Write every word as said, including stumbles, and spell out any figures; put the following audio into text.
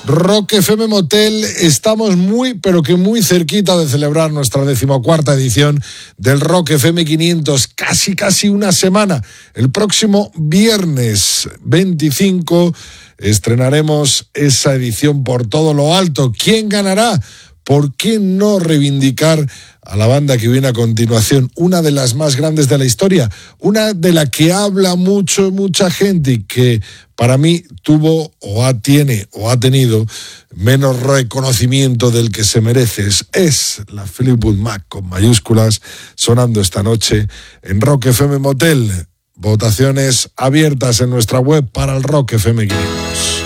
Rock F M Motel, estamos muy, pero que muy cerquita de celebrar nuestra decimocuarta edición del Rock F M quinientos, casi, casi una semana. El próximo viernes veinticinco estrenaremos esa edición por todo lo alto. ¿Quién ganará? ¿Por qué no reivindicar a la banda que viene a continuación? Una de las más grandes de la historia, una de la que habla mucho, mucha gente y que para mí tuvo o ha, tiene o ha tenido menos reconocimiento del que se merece. Es la Fleetwood Mac con mayúsculas, sonando esta noche en Rock F M Motel. Votaciones abiertas en nuestra web para el Rock F M quinientos.